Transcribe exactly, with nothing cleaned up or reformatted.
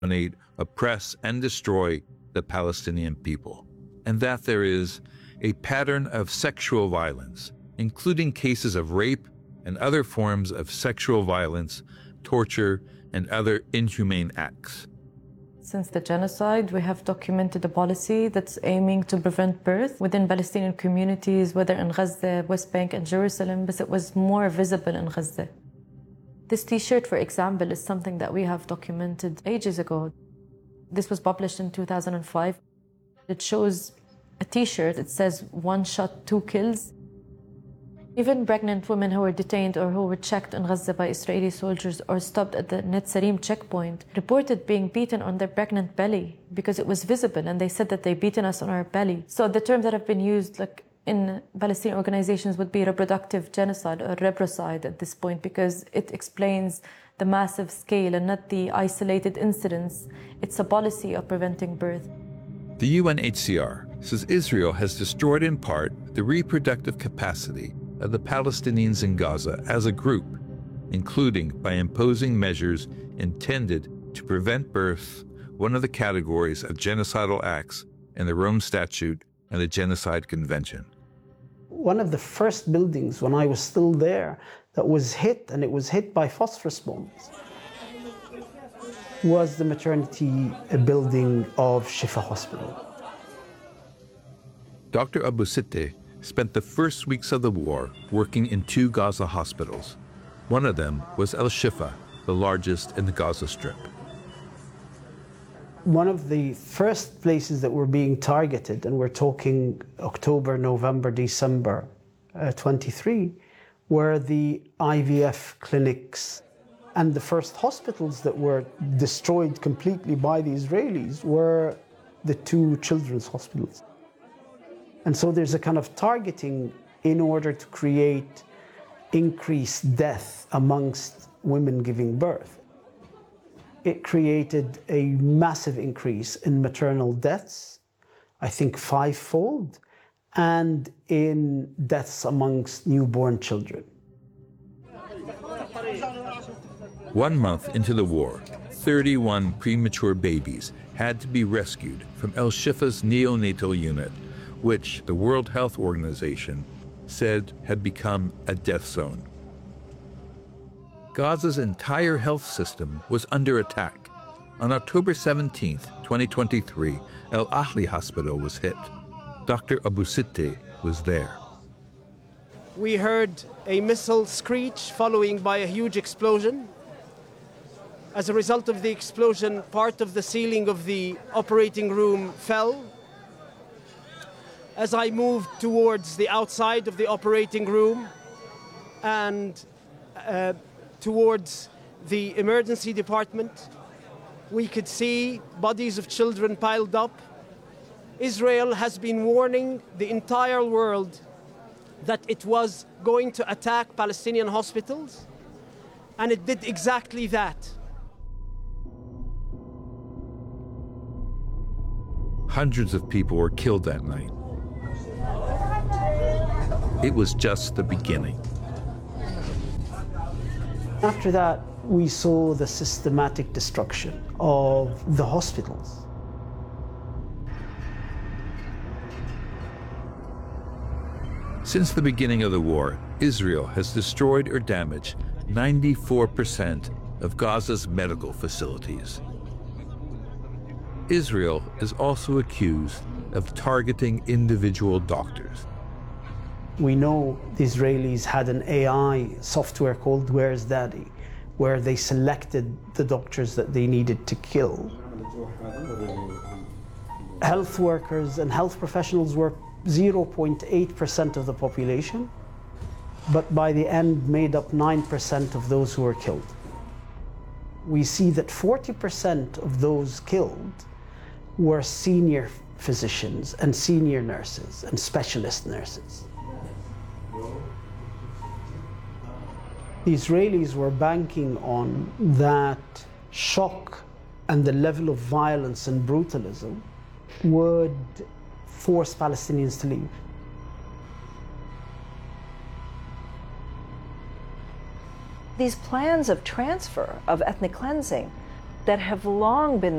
dominate, oppress, and destroy the Palestinian people, and that there is a pattern of sexual violence, including cases of rape and other forms of sexual violence, torture, and other inhumane acts. Since the genocide, we have documented a policy that's aiming to prevent birth within Palestinian communities, whether in Gaza, West Bank, and Jerusalem, but it was more visible in Gaza. This T-shirt, for example, is something that we have documented ages ago. This was published in two thousand five. It shows a T-shirt. It says, "One shot, two kills." Even pregnant women who were detained or who were checked in Gaza by Israeli soldiers or stopped at the Netzarim checkpoint reported being beaten on their pregnant belly because it was visible, and they said that they beaten us on our belly. So the terms that have been used like in Palestinian organizations would be reproductive genocide or rebrocide at this point, because it explains the massive scale and not the isolated incidents. It's a policy of preventing birth. The U N H C R says Israel has destroyed in part the reproductive capacity of the Palestinians in Gaza as a group, including by imposing measures intended to prevent birth, one of the categories of genocidal acts in the Rome Statute and the Genocide Convention. One of the first buildings when I was still there that was hit, and it was hit by phosphorus bombs, was the maternity building of Shifa Hospital. Doctor Abu Sitteh spent the first weeks of the war working in two Gaza hospitals. One of them was Al Shifa, the largest in the Gaza Strip. One of the first places that were being targeted, and we're talking October, November, December uh, twenty-three, were the I V F clinics. And the first hospitals that were destroyed completely by the Israelis were the two children's hospitals. And so there's a kind of targeting in order to create increased death amongst women giving birth. It created a massive increase in maternal deaths, I think fivefold, and in deaths amongst newborn children. One month into the war, thirty-one premature babies had to be rescued from El Shifa's neonatal unit, which the World Health Organization said had become a death zone. Gaza's entire health system was under attack. On October seventeenth, twenty twenty-three, Al Ahli Hospital was hit. Doctor Abu Sitteh was there. We heard a missile screech following by a huge explosion. As a result of the explosion, part of the ceiling of the operating room fell. As I moved towards the outside of the operating room and uh, towards the emergency department, we could see bodies of children piled up. Israel has been warning the entire world that it was going to attack Palestinian hospitals, and it did exactly that. Hundreds of people were killed that night. It was just the beginning. After that, we saw the systematic destruction of the hospitals. Since the beginning of the war, Israel has destroyed or damaged ninety-four percent of Gaza's medical facilities. Israel is also accused of targeting individual doctors. We know the Israelis had an A I software called Where's Daddy, where they selected the doctors that they needed to kill. Health workers and health professionals were zero point eight percent of the population, but by the end made up nine percent of those who were killed. We see that forty percent of those killed were senior physicians and senior nurses and specialist nurses. The Israelis were banking on that shock and the level of violence and brutalism would force Palestinians to leave. These plans of transfer, of ethnic cleansing, that have long been